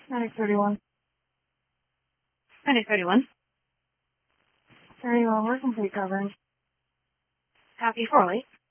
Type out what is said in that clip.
Medic 31. Medic 31. 31, we're complete coverage. Copy 4 late.